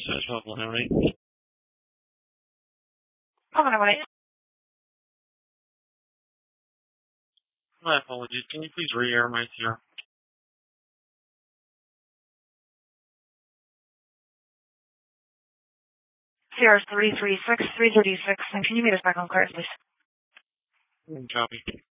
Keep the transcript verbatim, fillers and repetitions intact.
Says Purple Henry. Oh, no, wait. My apologies. Can you please re-air my fear? Sierra three three six, three thirty-six, and can you meet us back on clear, please? Copy.